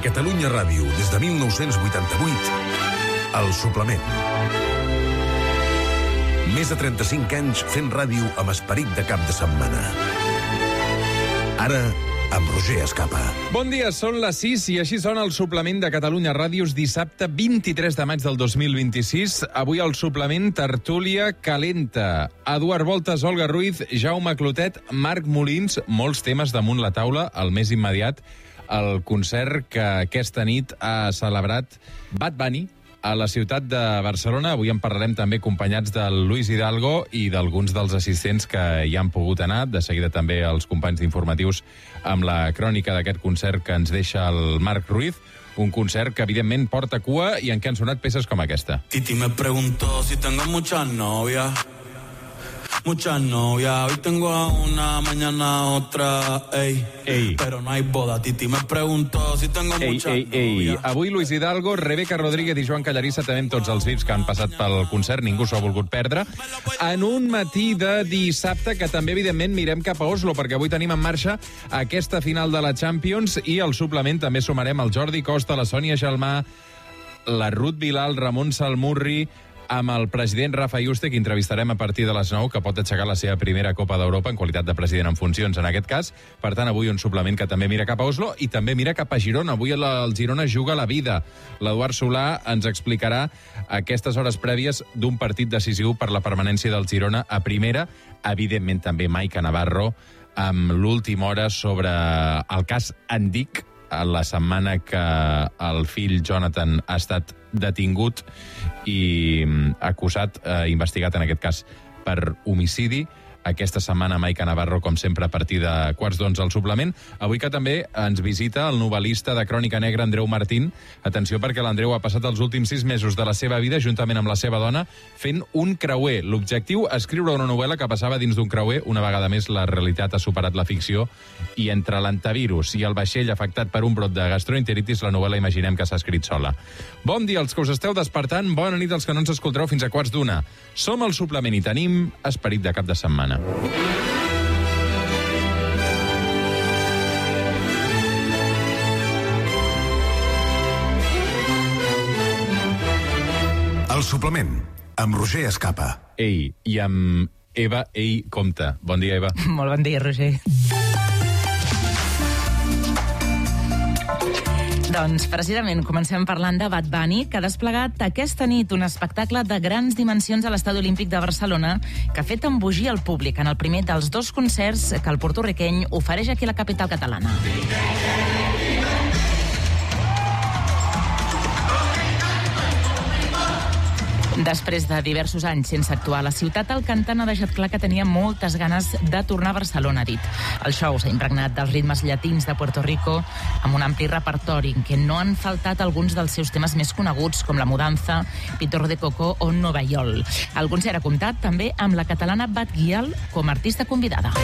Catalunya Ràdio, des de 1988, El Suplement. Més de 35 anys fent ràdio amb esperit de cap de setmana. Ara, amb Roger Escapa. Bon dia, són les 6 i així sona el Suplement de Catalunya Ràdios dissabte 23 de maig del 2026. Avui el Suplement Tertúlia Calenta. Eduard Voltas, Olga Ruiz, Jaume Clotet, Marc Molins, molts temes damunt la taula, el més immediat, el concert que aquesta nit ha celebrat Bad Bunny a la ciutat de Barcelona. Avui en parlarem també acompanyats del Luis Hidalgo i d'alguns dels assistents que hi han pogut anar. De seguida també els companys d'informatius amb la crònica d'aquest concert que ens deixa el Marc Ruiz. Un concert que, evidentment, porta cua i en què han sonat peces com aquesta. Titi me preguntó si tengo muchas novias. Muchas novias, hoy tengo a una, mañana a otra, ey. Pero no hay boda. Titi me preguntó si tengo muchas novias. Avui Luis Hidalgo, Rebeca Rodríguez i Joan Callarissa tenim tots els VIPs que han passat pel concert, ningú s'ho ha volgut perdre. En un matí de dissabte que també, evidentment, mirem cap a Oslo, perquè avui tenim en marxa aquesta final de la Champions i al suplement també sumarem el Jordi Costa, la Sònia Gelmà, la Ruth Bilal, Ramon Salmurri, amb el president Rafa Yuste, que entrevistarem a partir de les 9, que pot aixecar la seva primera Copa d'Europa en qualitat de president en funcions, en aquest cas. Per tant, avui un suplement que també mira cap a Oslo i també mira cap a Girona. Avui el Girona juga la vida. L'Eduard Solà ens explicarà aquestes hores prèvies d'un partit decisiu per la permanència del Girona a primera. Evidentment, també Maica Navarro, amb l'última hora sobre el cas Andic, la setmana que el fill Jonathan ha estat detingut i acusat, investigat en aquest cas per homicidi. Aquesta setmana Maica Navarro, com sempre, a partir de 11:15 al suplement. Avui que també ens visita el novel·lista de Crònica Negra, Andreu Martín. Atenció, perquè l'Andreu ha passat els últims 6 mesos de la seva vida, juntament amb la seva dona, fent un creuer. L'objectiu, escriure una novel·la que passava dins d'un creuer. Una vegada més, la realitat ha superat la ficció i entre l'antivirus i el vaixell afectat per un brot de gastroenteritis, la novel·la imaginem que s'ha escrit sola. Bon dia als que us esteu despertant, bona nit als que no ens escoltareu fins a 11:15. Som al suplement i tenim esperit de cap de setmana. El suplement, amb Roger Escapa. I amb Eva Compte. Bon dia, Eva. Molt bon dia, Roger. Doncs, precisament, comencem parlant de Bad Bunny, que ha desplegat aquesta nit un espectacle de grans dimensions a l'Estadi Olímpic de Barcelona que ha fet embogir el públic en el primer dels 2 concerts que el porto-riqueny ofereix aquí a la capital catalana. Després de diversos anys sense actuar a la ciutat, el cantant ha deixat clar que tenia moltes ganes de tornar a Barcelona, ha dit. El show s'ha impregnat dels ritmes llatins de Puerto Rico, amb un ampli repertori en què no han faltat alguns dels seus temes més coneguts, com La Mudanza, Pitorro de Coco o Nova York. El concert ha comptat també amb la catalana Bat Gyal com a artista convidada.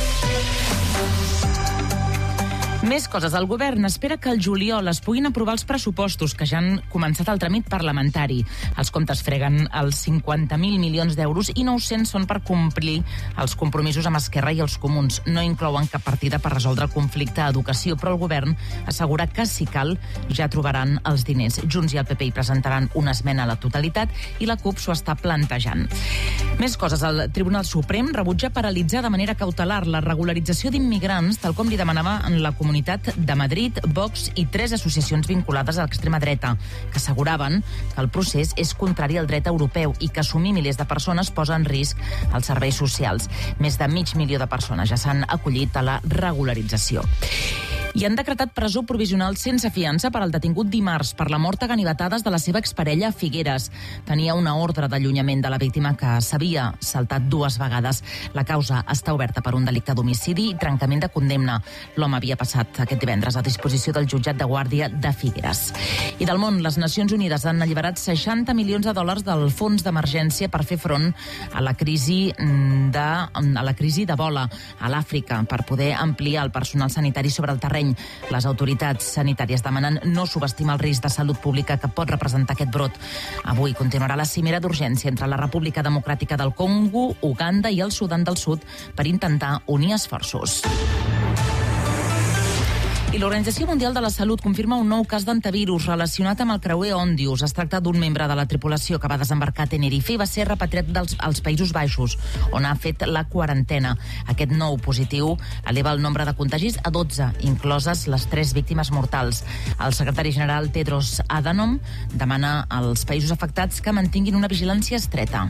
Més coses. El govern espera que al juliol es puguin aprovar els pressupostos que ja han començat el tràmit parlamentari. Els comptes freguen els 50.000 milions d'euros i 900 són per complir els compromisos amb Esquerra i els comuns. No inclouen cap partida per resoldre el conflicte a educació, però el govern assegura que, si cal, ja trobaran els diners. Junts i el PP hi presentaran una esmena a la totalitat i la CUP s'ho està plantejant. Més coses. El Tribunal Suprem rebutja paralitzar de manera cautelar la regularització d'immigrants, tal com li demanava en la Comunitat de Madrid, Vox i 3 associacions vinculades a l'extrema dreta, que asseguraven que el procés és contrari al dret europeu i que assumir milers de persones posa en risc els serveis socials. Més de 500.000 de persones ja s'han acollit a la regularització. I han decretat presó provisional sense fiança per al detingut dimarts per la mort a ganivetades de la seva exparella a Figueres. Tenia una ordre d'allunyament de la víctima que s'havia saltat 2 vegades. La causa està oberta per un delicte d'homicidi i trencament de condemna. L'home havia passat aquest divendres a disposició del jutjat de guàrdia de Figueres. I del món, les Nacions Unides han alliberat 60 milions de dòlars del fons d'emergència per fer front a la crisi d'Ebola a l'Àfrica, per poder ampliar el personal sanitari sobre el terreny. Les autoritats sanitàries demanen no subestimar el risc de salut pública que pot representar aquest brot. Avui continuarà la cimera d'urgència entre la República Democràtica del Congo, Uganda i el Sudan del Sud per intentar unir esforços. I l'Organització Mundial de la Salut confirma un nou cas d'antivirus relacionat amb el creuer Òndius. Es tracta d'un membre de la tripulació que va desembarcar a Tenerife i va ser repatriat als Països Baixos, on ha fet la quarantena. Aquest nou positiu eleva el nombre de contagis a 12, incloses les 3 víctimes mortals. El secretari general Tedros Adhanom demana als països afectats que mantinguin una vigilància estreta.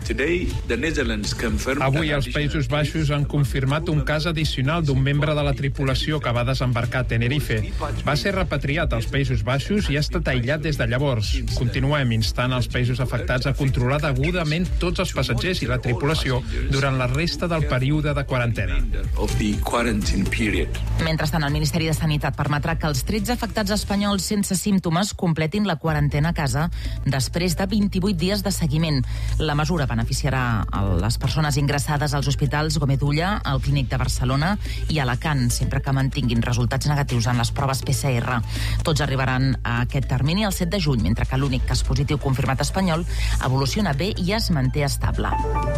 Avui els Països Baixos han confirmat un cas addicional d'un membre de la tripulació que va desembarcar a Tenerife. Va ser repatriat als Països Baixos i ha estat aïllat des de llavors. Continuem instant els països afectats a controlar degudament tots els passatgers i la tripulació durant la resta del període de quarantena. Mentrestant, el Ministeri de Sanitat permetrà que els 13 afectats espanyols sense símptomes completin la quarantena a casa després de 28 dies de seguiment. La mesura beneficiarà a les persones ingressades als hospitals Gómez Ulla, al Clínic de Barcelona i Alacant, sempre que mantinguin resultats negatius en les proves PCR. Tots arribaran a aquest termini el 7 de juny, mentre que l'únic cas positiu confirmat espanyol evoluciona bé i es manté estable.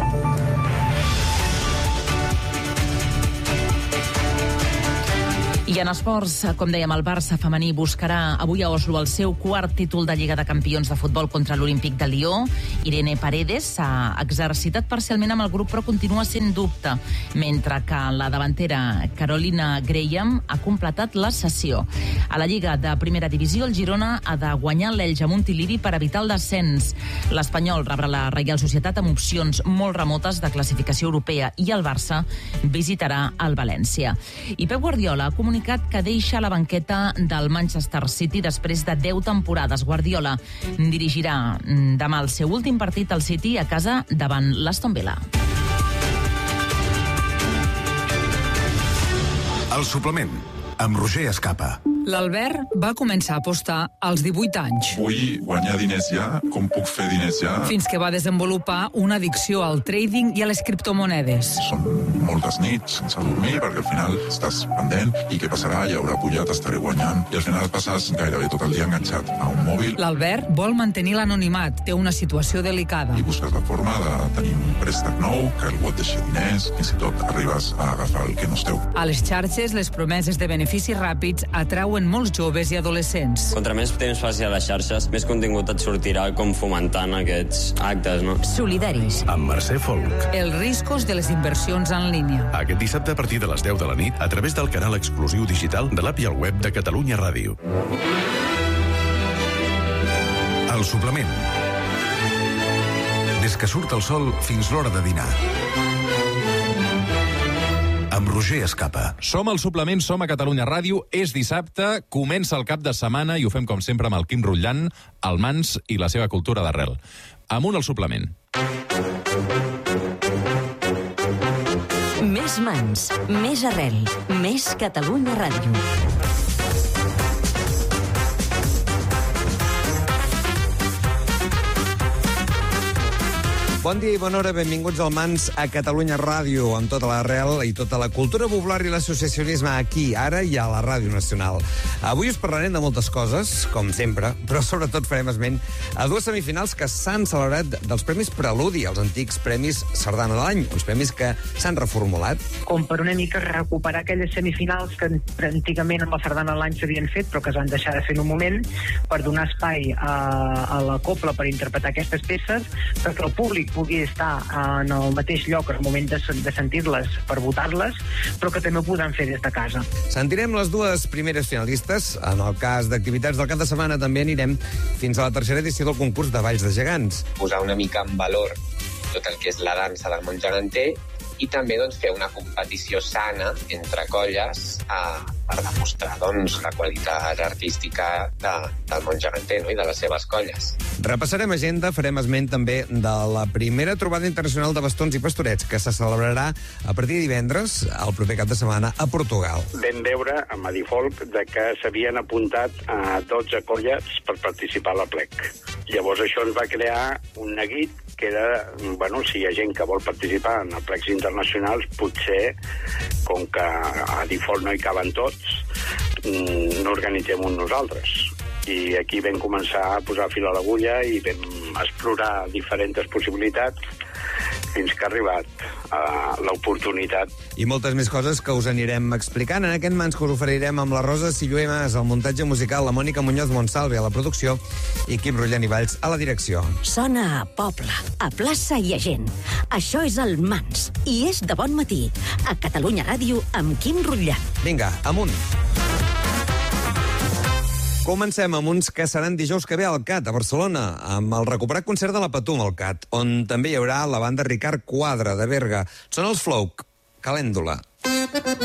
I en esports, com dèiem, el Barça femení buscarà avui a Oslo el seu quart títol de Lliga de Campions de futbol contra l'Olímpic de Lió. Irene Paredes s'ha exercitat parcialment amb el grup, però continua sent dubte, mentre que la davantera Carolina Graham ha completat la sessió. A la Lliga de Primera Divisió, el Girona ha de guanyar l'Elx a Montilivi per evitar el descens. L'Espanyol rebrà la Reial Societat amb opcions molt remotes de classificació europea i el Barça visitarà el València. I Pep Guardiola ha comunicat que deixa la banqueta del Manchester City després de 10 temporades. Guardiola dirigirà demà el seu últim partit al City a casa davant l'Aston Villa. El suplement, amb Roger Escapa. L'Albert va començar a apostar als 18 anys. Vull guanyar diners ja, com puc fer diners ja? Fins que va desenvolupar una addicció al trading i a les criptomonedes. Són moltes nits sense dormir, perquè al final estàs pendent i què passarà, ja haurà pujat, estaré guanyant, i al final passes gairebé tot el dia enganxat a un mòbil. L'Albert vol mantenir l'anonimat, té una situació delicada. I busques la forma de tenir un préstec nou, que algú et deixi diners, fins i tot arribes a agafar el que no és teu. A les xarxes, les promeses de beneficis ràpids atrauen molts joves i adolescents. Contra més temps faci a les xarxes, més contingut et sortirà com fomentant aquests actes, no? Solidaris. Amb Mercè Folk. Els riscos de les inversions en línia. Aquest dissabte a partir de les 10 de la nit, a través del canal exclusiu digital de l'app i el web de Catalunya Ràdio. El suplement. Des que surt el sol fins l'hora de dinar. Amb Roger Escapa. Som al suplement, som a Catalunya Ràdio. És dissabte, comença el cap de setmana i ho fem com sempre amb el Quim Rutllant, el Mans i la seva cultura d'arrel. Amunt al suplement. Més Mans, més arrel, més Catalunya Ràdio. Bon dia i bona hora, benvinguts al Mans a Catalunya Ràdio, amb tota l'arrel i tota la cultura popular i l'associacionisme aquí, ara i a la Ràdio Nacional. Avui us parlarem de moltes coses, com sempre, però sobretot farem esment a dues semifinals que s'han celebrat dels Premis Preludi, els antics Premis Sardana de l'any, uns premis que s'han reformulat. Com per una mica recuperar aquelles semifinals que antigament amb la Sardana de l'any s'havien fet, però que es van deixar de fer en un moment, per donar espai a la cobla per interpretar aquestes peces, perquè el públic pugui estar en el mateix lloc al moment de sentir-les per votar-les, però que també ho podran fer des de casa. Sentirem les dues primeres finalistes. En el cas d'activitats del cap de setmana també anirem fins a la tercera edició del concurs de Balls de Gegants. Posar una mica en valor tot el que és la dansa del món geganter i també fer una competició sana entre colles per demostrar la qualitat artística del món geganter, no? I de les seves colles. Repassarem agenda, farem esment també de la primera trobada internacional de bastons i pastorets que se celebrarà a partir de divendres, el proper cap de setmana, a Portugal. Vam veure a Madifolk que s'havien apuntat a 12 colles per participar a la plec. Llavors això ens va crear un neguit que era, si hi ha gent que vol participar en els plecs internacionals, potser, com que a Difolk no hi caben tots, no organitzem un nosaltres. I aquí vam començar a posar fil a l'agulla i vam explorar diferents possibilitats fins que ha arribat l'oportunitat. I moltes més coses que us anirem explicant en aquest mans que us oferirem amb la Rosa Silluemas, el muntatge musical, la Mònica Muñoz Monsalve a la producció i Quim Rullant i Valls a la direcció. Sona a poble, a plaça i a gent. Això és el Mans i és de bon matí. A Catalunya Ràdio amb Quim Rullant. Vinga, amunt. Comencem amb uns que seran dijous que ve al CAT, a Barcelona, amb el recuperat concert de la Patum al CAT, on també hi haurà la banda Ricard Quadra, de Berga. Són els Flow, Calèndula.